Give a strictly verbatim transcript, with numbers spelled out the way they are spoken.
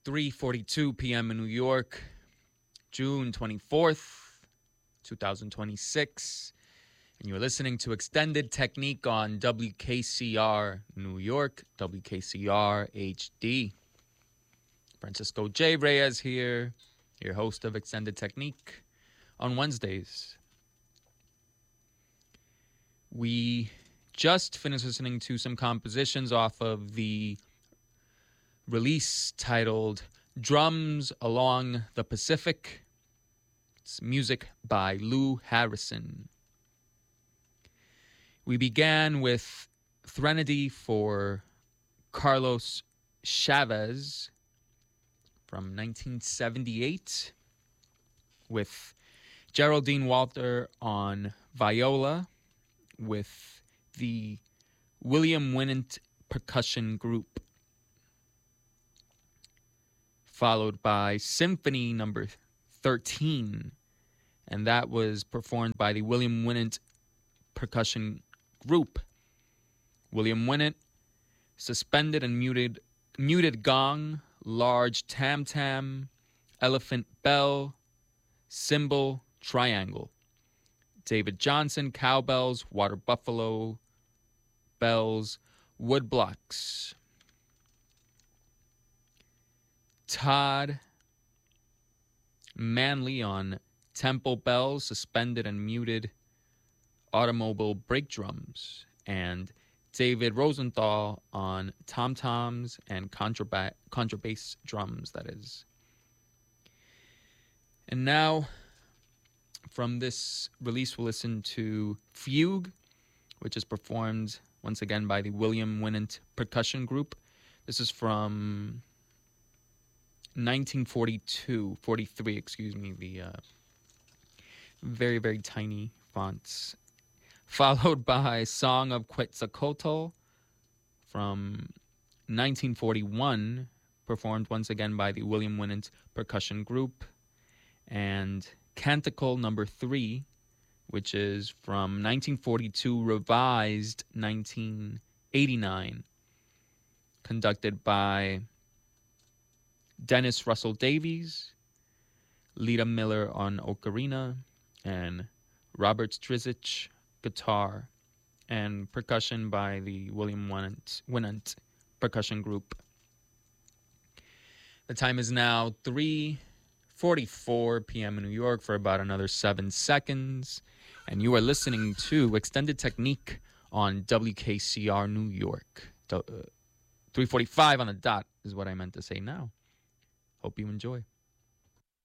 three forty-two p.m. in New York, June twenty-fourth, twenty twenty-six. And you're listening to Extended Technique on W K C R New York, W K C R H D. Francisco J. Reyes here, your host of Extended Technique on Wednesdays. We just finished listening to some compositions off of the release titled Drums Along the Pacific. It's music by Lou Harrison. We began with Threnody for Carlos Chavez from nineteen seventy-eight, with Geraldine Walter on viola, with the William Winant Percussion Group, followed by Symphony number thirteen, and that was performed by the William Winant Percussion Group. William Winant, suspended and muted muted gong, large tam-tam, elephant bell, cymbal, triangle. David Johnson, cowbells, water buffalo, bells, wood blocks. Todd Manley on temple bells, suspended and muted automobile brake drums, and David Rosenthal on tom-toms and contraba- contrabass drums, that is. And now, from this release, we'll listen to Fugue, which is performed once again by the William Winant Percussion Group. This is from nineteen forty-two, forty-three, excuse me, the uh, very, very tiny fonts. Followed by Song of Quetzalcoatl from nineteen forty-one, performed once again by the William Winant Percussion Group, and Canticle number three, which is from nineteen forty-two, revised nineteen eighty-nine, conducted by Dennis Russell Davies, Lita Miller on ocarina, and Robert Strizich guitar, and percussion by the William Winant, Winant Percussion Group. The time is now three forty-four p.m. in New York for about another seven seconds, and you are listening to Extended Technique on W K C R New York. three forty-five on the dot is what I meant to say now. Hope you enjoy.